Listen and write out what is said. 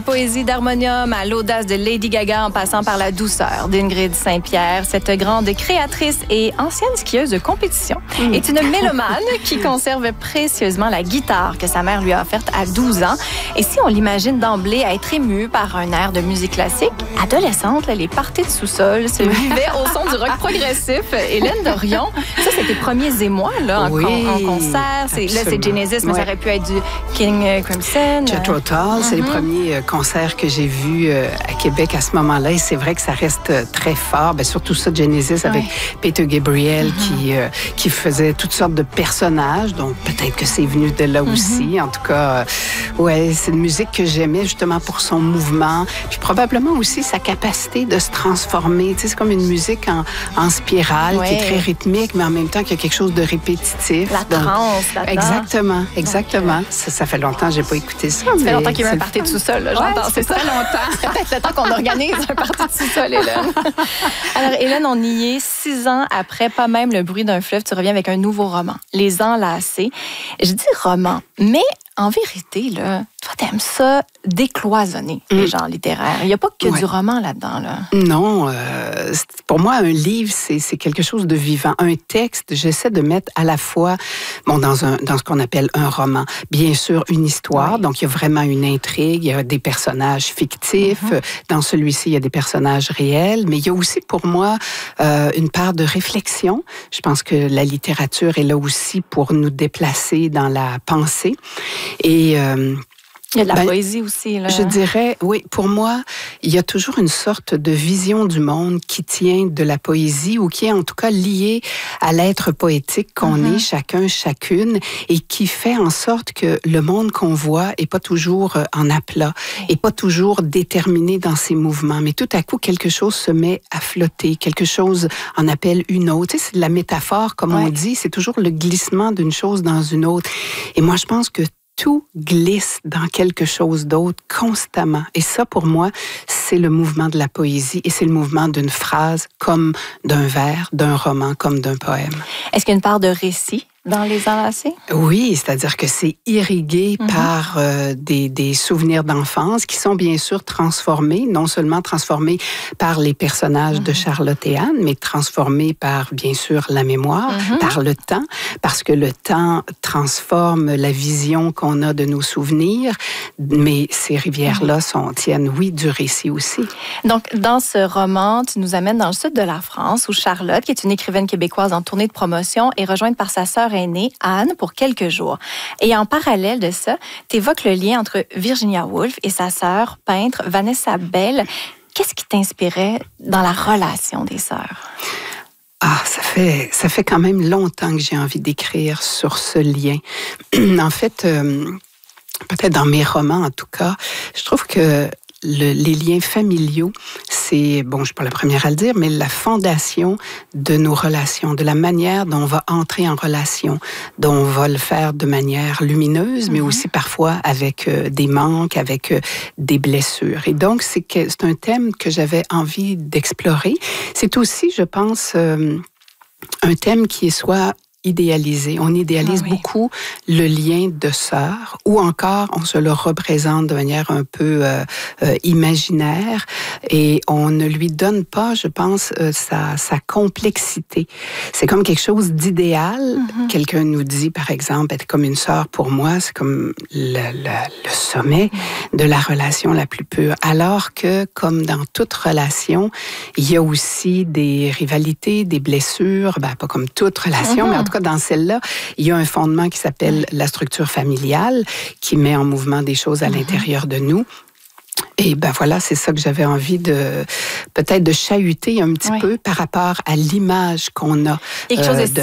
Poésie d'harmonium à l'audace de Lady Gaga en passant par la douceur d'Ingrid Saint-Pierre, cette grande créatrice et ancienne skieuse de compétition est une mélomane qui conserve précieusement la guitare que sa mère lui a offerte à 12 ans. Et si on l'imagine d'emblée à être émue par un air de musique classique, adolescente, les parties de sous-sol se vivaient au son du rock progressif. Hélène Dorion, ça c'est tes premiers émois là, en concert. Là c'est Genesis, mais ça aurait pu être du King Crimson. Jethro Tull, c'est les premiers concerts que j'ai vus à Québec à ce moment-là. Et c'est vrai que ça reste très fort. Bien, surtout ça, Genesis avec Peter Gabriel qui faisait toutes sortes de personnages. Donc peut-être que c'est venu de là aussi. En tout cas, ouais, c'est une musique que j'aimais justement pour son mouvement. Puis probablement aussi sa capacité de se transformer. Tu sais, c'est comme une musique en spirale qui est très rythmique, mais en même temps qu'il y a quelque chose de répétitif. La transe, là-dedans. Exactement. Ça fait longtemps que j'ai pas écouté ça. Ça fait longtemps qu'il y a eu un party de sous-sol, là, j'entends. C'est ça longtemps. C'est peut-être le temps qu'on organise un party de sous-sol, Hélène. Alors, Hélène, on y est 6 ans après, pas même le bruit d'un fleuve. Tu reviens avec un nouveau roman, Les Enlacés. Je dis roman, mais en vérité, là, toi, t'aimes ça décloisonner les genres littéraires. Il n'y a pas que du roman là-dedans, là. Non. Pour moi, un livre, c'est quelque chose de vivant. Un texte, j'essaie de mettre à la fois, dans ce qu'on appelle un roman, bien sûr, une histoire. Donc, il y a vraiment une intrigue. Il y a des personnages fictifs. Dans celui-ci, il y a des personnages réels. Mais il y a aussi, pour moi, une part de réflexion. Je pense que la littérature est là aussi pour nous déplacer dans la pensée. Et il y a de la poésie aussi, là. Je dirais, oui, pour moi, il y a toujours une sorte de vision du monde qui tient de la poésie ou qui est en tout cas liée à l'être poétique qu'on est chacun, chacune, et qui fait en sorte que le monde qu'on voit est pas toujours en aplat, et pas toujours déterminé dans ses mouvements, mais tout à coup, quelque chose se met à flotter, quelque chose en appelle une autre. Tu sais, c'est de la métaphore, comme on dit, c'est toujours le glissement d'une chose dans une autre. Et moi, je pense que tout glisse dans quelque chose d'autre constamment. Et ça, pour moi, c'est le mouvement de la poésie et c'est le mouvement d'une phrase comme d'un vers, d'un roman, comme d'un poème. Est-ce qu'il y a une part de récit dans Les Enlacés? Oui, c'est-à-dire que c'est irrigué par des souvenirs d'enfance qui sont bien sûr transformés, non seulement transformés par les personnages de Charlotte et Anne, mais transformés par, bien sûr, la mémoire, par le temps, parce que le temps transforme la vision qu'on a de nos souvenirs, mais ces rivières-là tiennent, oui, du récit aussi. Donc, dans ce roman, tu nous amènes dans le sud de la France, où Charlotte, qui est une écrivaine québécoise en tournée de promotion, est rejointe par sa sœur aînée, Anne, pour quelques jours. Et en parallèle de ça, tu évoques le lien entre Virginia Woolf et sa sœur peintre Vanessa Bell. Qu'est-ce qui t'inspirait dans la relation des sœurs? Ça fait quand même longtemps que j'ai envie d'écrire sur ce lien. En fait, peut-être dans mes romans en tout cas, je trouve que les liens familiaux, c'est, je suis pas la première à le dire, mais la fondation de nos relations, de la manière dont on va entrer en relation, dont on va le faire de manière lumineuse, mais aussi parfois avec des manques, avec des blessures. Et donc, c'est un thème que j'avais envie d'explorer. C'est aussi, je pense, un thème qui est soit idéalisé. On idéalise beaucoup le lien de sœurs, ou encore on se le représente de manière un peu imaginaire, et on ne lui donne pas, je pense, sa complexité. C'est comme quelque chose d'idéal. Quelqu'un nous dit, par exemple, être comme une sœur pour moi, c'est comme le sommet de la relation la plus pure. Alors que, comme dans toute relation, il y a aussi des rivalités, des blessures, pas comme toute relation, mais en tout cas, dans celle-là, il y a un fondement qui s'appelle la structure familiale, qui met en mouvement des choses à l'intérieur de nous. Et voilà, c'est ça que j'avais envie peut-être de chahuter un petit peu par rapport à l'image qu'on a. Quelque chose